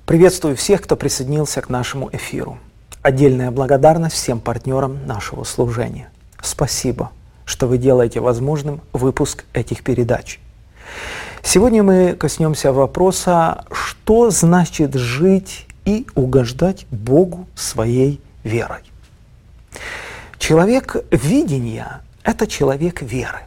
Приветствую всех, кто присоединился к нашему эфиру. Отдельная благодарность всем партнерам нашего служения. Спасибо, что вы делаете возможным выпуск этих передач. Сегодня мы коснемся вопроса, что значит жить и угождать Богу своей верой. Человек видения – это человек веры.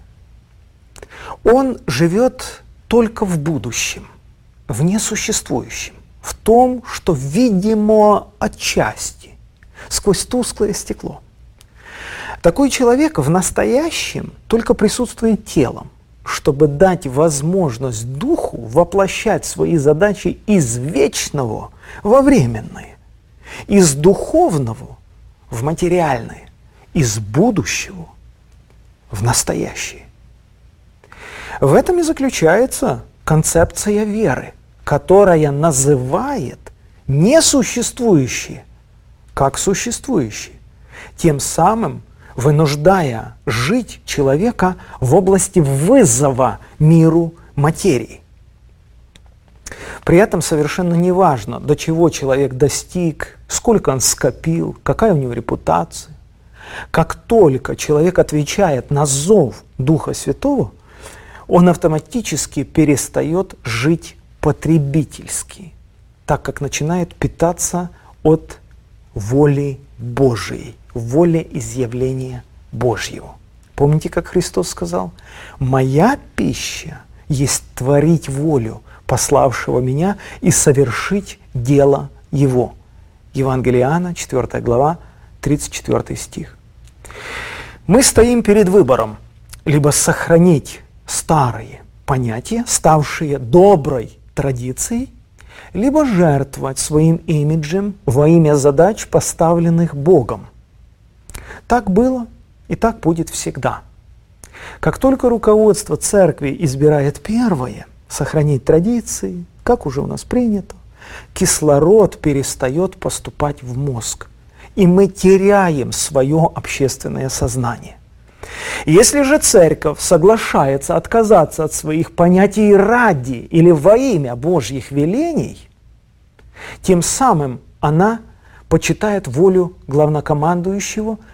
Он живет только в будущем, в несуществующем, в том, что видимо отчасти, сквозь тусклое стекло. Такой человек в настоящем только присутствует телом, чтобы дать возможность духу воплощать свои задачи из вечного во временное, из духовного в материальное, из будущего в настоящее. В этом и заключается концепция веры, которая называет несуществующее как существующее, тем самым вынуждая жить человека в области вызова миру материи. При этом совершенно не важно, до чего человек достиг, сколько он скопил, какая у него репутация. Как только человек отвечает на зов Духа Святого, он автоматически перестает жить потребительски, так как начинает питаться от воли Божией, воли изъявления Божьего. Помните, как Христос сказал? «Моя пища есть творить волю пославшего меня и совершить дело Его». Евангелие Иоанна, 4 глава, 34 стих. Мы стоим перед выбором либо сохранить старые понятия, ставшие доброй традицией, либо жертвовать своим имиджем во имя задач, поставленных Богом. Так было и так будет всегда. Как только руководство церкви избирает первое, сохранить традиции, как уже у нас принято, кислород перестает поступать в мозг, и мы теряем свое общественное сознание. Если же церковь соглашается отказаться от своих понятий ради или во имя Божьих велений, тем самым она почитает волю главнокомандующего